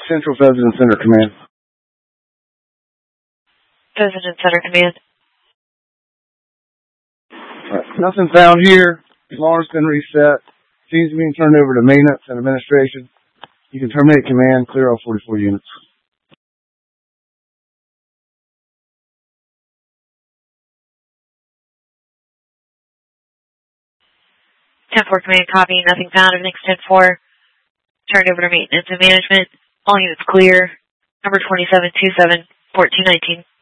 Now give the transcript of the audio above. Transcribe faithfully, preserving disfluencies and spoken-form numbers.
Central Resident Center Command. Resident Center Command. Right. Nothing found here. Alarm's been reset. Seems to be turned over to maintenance and administration. You can terminate command, clear all forty-four units. ten four Command, copy. Nothing found. Everything's ten four. Turned over to maintenance and management. All units clear. Number twenty-seven two seven, fourteen nineteen.